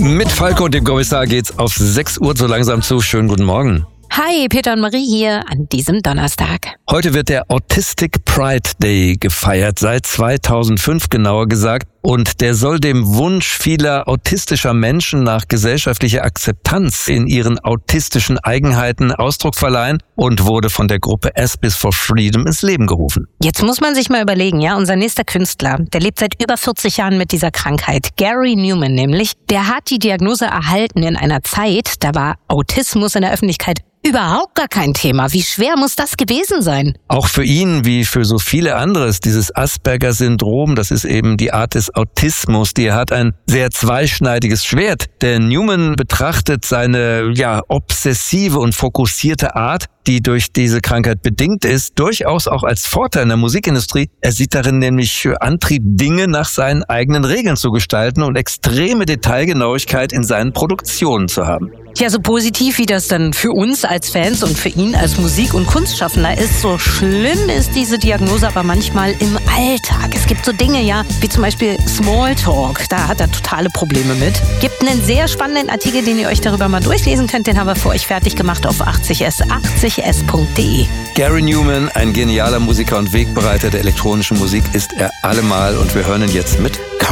Mit Falco und dem Kommissar geht's auf 6 Uhr so langsam zu. Schönen guten Morgen. Hi, Peter und Marie hier an diesem Donnerstag. Heute wird der Autistic Pride Day gefeiert, seit 2005 genauer gesagt. Und der soll dem Wunsch vieler autistischer Menschen nach gesellschaftlicher Akzeptanz in ihren autistischen Eigenheiten Ausdruck verleihen und wurde von der Gruppe Aspis for Freedom ins Leben gerufen. Jetzt muss man sich mal überlegen, ja, unser nächster Künstler, der lebt seit über 40 Jahren mit dieser Krankheit. Gary Numan nämlich, der hat die Diagnose erhalten in einer Zeit, da war Autismus in der Öffentlichkeit überhaupt gar kein Thema. Wie schwer muss das gewesen sein? Auch für ihn, wie für so viele andere, ist dieses Asperger-Syndrom, das ist eben die Art des Autismus, die er hat, ein sehr zweischneidiges Schwert. Denn Numan betrachtet seine obsessive und fokussierte Art, die durch diese Krankheit bedingt ist, durchaus auch als Vorteil in der Musikindustrie. Er sieht darin nämlich Antrieb, Dinge nach seinen eigenen Regeln zu gestalten und extreme Detailgenauigkeit in seinen Produktionen zu haben. Ja, so positiv wie das dann für uns als Fans und für ihn als Musik- und Kunstschaffender ist, so schlimm ist diese Diagnose aber manchmal im Alltag. Es gibt so Dinge, ja, wie zum Beispiel Smalltalk, da hat er totale Probleme mit. Gibt einen sehr spannenden Artikel, den ihr euch darüber mal durchlesen könnt, den haben wir für euch fertig gemacht auf 80s80s.de. Gary Numan, ein genialer Musiker und Wegbereiter der elektronischen Musik, ist er allemal und wir hören ihn jetzt mit